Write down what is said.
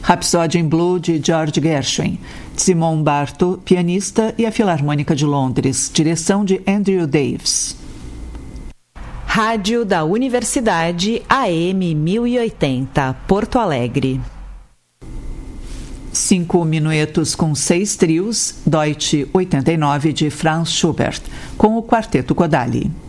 Rhapsody in Blue, de George Gershwin. Simon Barto, pianista, e a Filarmônica de Londres. Direção de Andrew Daves. Rádio da Universidade AM 1080, Porto Alegre. 5 minuetos com 6 trios, Deutsche 89, de Franz Schubert, com o Quarteto Kodály.